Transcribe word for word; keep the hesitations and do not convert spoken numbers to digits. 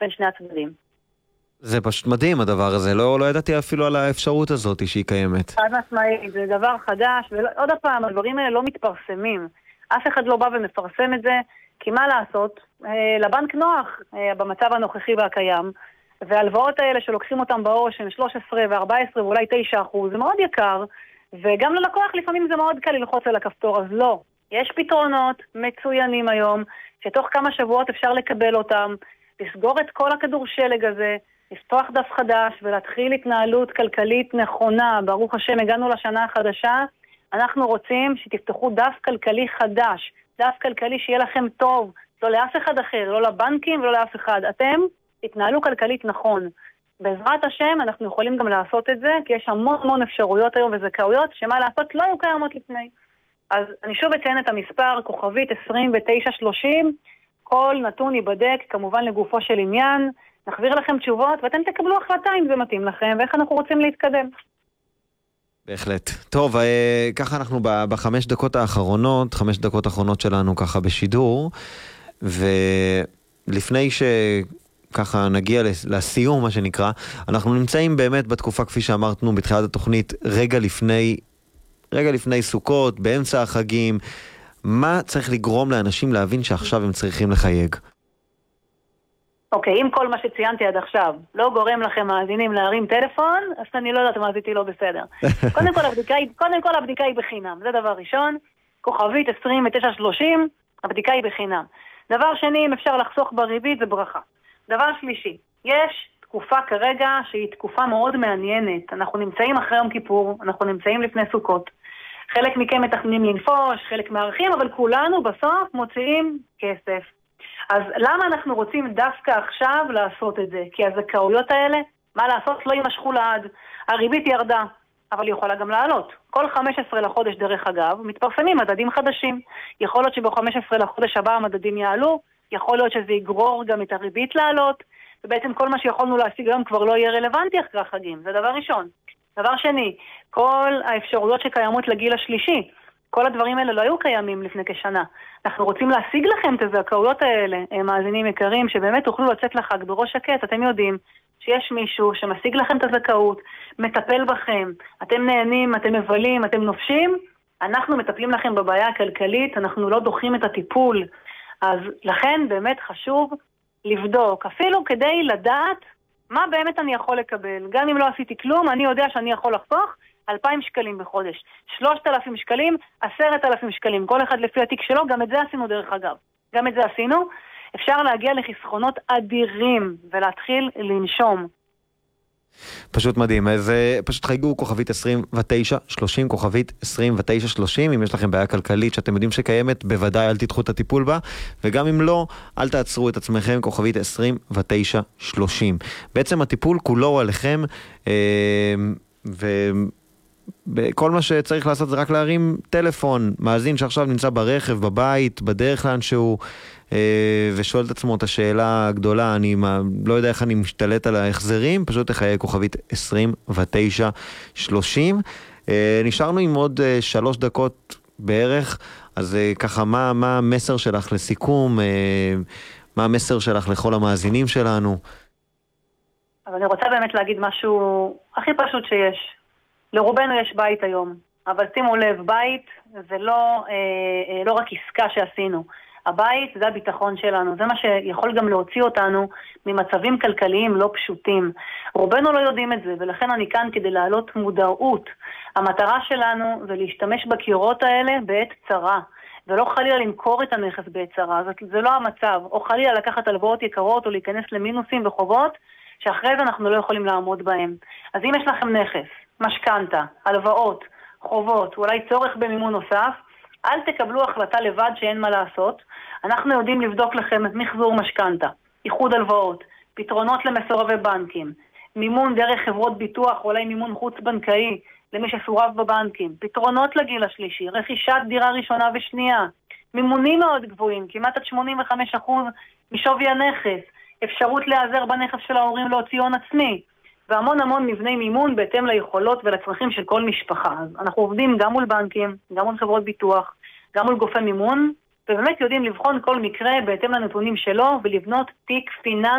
בין שני הצדדים. זה פשוט מדהים הדבר הזה, לא, לא ידעתי אפילו על האפשרות הזאת שהיא קיימת. חד משמעית, זה דבר חדש, ועוד הפעם, הדברים האלה לא מתפרסמים. אף אחד לא בא ומפרסם את זה, כי מה לעשות? לבנק נוח במצב הנוכחי והקיים, והלוואות האלה שלוקחים אותם בעו"ש הם שלוש עשרה ו-ארבע עשרה ואולי תשע אחוז, זה מאוד יקר, וגם ללקוח לפעמים זה מאוד קל ללחוץ על הכפתור, אז לא. יש פתרונות מצוינים היום, שתוך כמה שבועות אפשר לקבל אותם, לסגור את כל הכדור שלג הזה, לפתוח דף חדש ולהתחיל התנהלות כלכלית נכונה. ברוך השם, הגענו לשנה החדשה, אנחנו רוצים שתפתחו דף כלכלי חדש, דף כלכלי שיהיה לכם טוב, לא לאף אחד אחר, לא לבנקים ולא לאף אחד. אתם תתנהלו כלכלית נכון. בעזרת השם אנחנו יכולים גם לעשות את זה, כי יש המון המון אפשרויות היום וזכאויות שמה לעשות לא היו קיימות לפני. אז אני שוב אציין את המספר, כוכבית עשרים ותשע שלושים, כל נתון ייבדק כמובן לגופו של עניין, נחזיר לכם תשובות ואתם תקבלו החלטה אם זה מתאים לכם ואיך אנחנו רוצים להתקדם. בהחלט. טוב, ככה אנחנו בחמש דקות האחרונות, חמש דקות האחרונות שלנו ככה בשידור, ולפני שככה נגיע לסיום מה שנקרא, אנחנו נמצאים באמת בתקופה כפי שאמרנו בתחילת התוכנית, רגע לפני, רגע לפני סוכות, באמצע החגים, מה צריך לגרום לאנשים להבין שעכשיו הם צריכים לחייג? אוקיי, אם כל מה שציינתי עד עכשיו לא גורם לכם מאזינים להרים טלפון, אז אני לא יודעת מה עשיתי לא בסדר. קודם כל הבדיקה היא, קודם כל הבדיקה היא בחינם, זה דבר ראשון. כוכבית עשרים ותשע שלושים, הבדיקה היא בחינם. דבר שני, אם אפשר לחסוך בריבית, זה ברכה. דבר שלישי, יש תקופה כרגע שהיא תקופה מאוד מעניינת. אנחנו נמצאים אחרי יום כיפור, אנחנו נמצאים לפני סוכות. חלק מכם מתכננים לנפוש, חלק מערכים, אבל כולנו בסוף מוציאים כסף. אז למה אנחנו רוצים דווקא עכשיו לעשות את זה? כי הזכאויות האלה, מה לעשות, לא יימשכו לעד. הריבית ירדה, אבל היא יכולה גם לעלות. כל חמש עשרה לחודש דרך אגב, מתפרסמים מדדים חדשים. יכול להיות שב-חמש עשרה לחודש הבא המדדים יעלו, יכול להיות שזה יגרור גם את הריבית לעלות, ובעצם כל מה שיכולנו להשיג היום כבר לא יהיה רלוונטי אחרי החגים. זה דבר ראשון. דבר שני, כל האפשרויות שקיימות לגיל השלישי, כל הדברים האלה לא היו קיימים לפני כשנה. אנחנו רוצים להשיג לכם את הזכאויות האלה, מאזינים יקרים, שבאמת תוכלו לצאת לחג בראש שקט. אתם יודעים שיש מישהו שמשיג לכם את הזכאות, מטפל בכם, אתם נהנים, אתם מבלים, אתם נופשים, אנחנו מטפלים לכם בבעיה הכלכלית, אנחנו לא דוחים את הטיפול. אז לכן באמת חשוב לבדוק, אפילו כדי לדעת מה באמת אני יכול לקבל. גם אם לא עשיתי כלום, אני יודע שאני יכול לחסוך אלפיים שקלים בחודש, שלושת אלפים שקלים, עשרת אלפים שקלים, כל אחד לפי התיק שלו, גם את זה עשינו דרך אגב. גם את זה עשינו. אפשר להגיע לחסכונות אדירים ולהתחיל לנשום. פשוט מדהים. אז פשוט חייגו כוכבית עשרים ותשע שלושים, כוכבית עשרים ותשע שלושים, אם יש לכם בעיה כלכלית שאתם יודעים שקיימת, בוודאי אל תדחו את הטיפול בה, וגם אם לא, אל תעצרו את עצמכם, כוכבית עשרים ותשע שלושים. בעצם הטיפול כולו עליכם, ו... כל מה שצריך לעשות זה רק להרים טלפון, מאזין שעכשיו נמצא ברכב, בבית, בדרך לאנשהו, ושואל את עצמו את השאלה הגדולה, אני לא יודע איך אני משתלט על ההחזרים, פשוט תחייג כוכבית עשרים ותשע שלושים. נשארנו עם עוד שלוש דקות בערך, אז ככה, מה, מה המסר שלך לסיכום? מה המסר שלך לכל המאזינים שלנו? אבל אני רוצה באמת להגיד משהו הכי פשוט שיש. לרובנו יש בית היום, אבל שימו לב, בית זה לא, אה, לא רק עסקה שעשינו. הבית זה הביטחון שלנו, זה מה שיכול גם להוציא אותנו ממצבים כלכליים לא פשוטים. רובנו לא יודעים את זה, ולכן אני כאן כדי להעלות מודעות. המטרה שלנו זה להשתמש בקירות האלה בעת צרה, ולא חלילה למכור את הנכס בעת צרה, זה, זה לא המצב. או חלילה לקחת הלוואות יקרות או להיכנס למינוסים וחובות, שאחרי זה אנחנו לא יכולים לעמוד בהם. אז אם יש לכם נכס, משכנתה, הלוואות, חובות, אולי צורך במימון נוסף, אל תקבלו החלטה לבד שאין מה לעשות. אנחנו יודעים לבדוק לכם את מחזור משכנתה, איחוד הלוואות, פתרונות למסורבי בנקים, מימון דרך חברות ביטוח, אולי מימון חוץ בנקאי למי שסורב בבנקים, פתרונות לגיל השלישי, רכישת דירה ראשונה ושנייה, מימונים מאוד גבוהים, כמעט עד שמונים וחמישה אחוז משווי הנכס, אפשרות להיעזר בנכס של ההורים להוציא הון עצמי, והמון המון מבני מימון בהתאם ליכולות ולצרכים של כל משפחה. אז אנחנו עובדים גם מול בנקים, גם מול חברות ביטוח, גם מול גופי מימון, ובאמת יודעים לבחון כל מקרה בהתאם לנתונים שלו ולבנות תיק פיננסי